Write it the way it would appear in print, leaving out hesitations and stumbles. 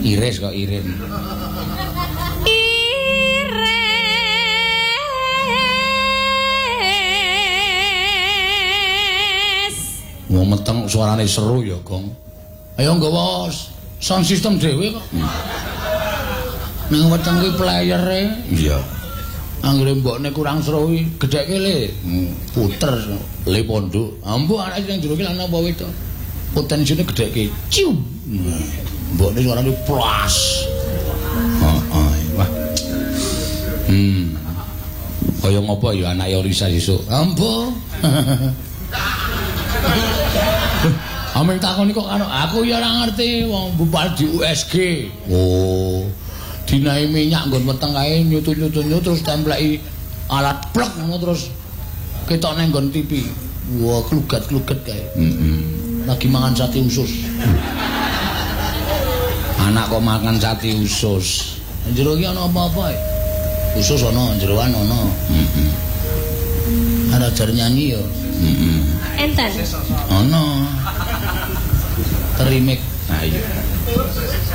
Iris kok Irin. Wong meteng suarane seru ya, Gong. Ayo nggawa sound system dhewe kok. Nang weteng kuwi player-e. Iya. Anggere mbokne kurang seru kuwi gedheke le. Puter le pondok. Ambo anak sing jero ki lanang apa wedok. Potensine gedheke. Cium. Mbokne suarane plas. Heeh. Wah. Kaya ngopo ya anake Orisa sesuk. Ambo. Ameng takoni kok karo aku ya ora ngerti wong bupal di USG. Oh. Dinae minyak nggon weteng kae nyutu-nyutu terus templeki alat plek ngono terus ketok nang nggon TV. Wah, klugat-kluget kae. Lagi mangan sate usus. Anak kok makan sate usus. Jero iki ana apa-apa e? Usus ana, jeroan ana. Ada jar nyanyi ya. Enten. Ana. Terimek. Nah iya.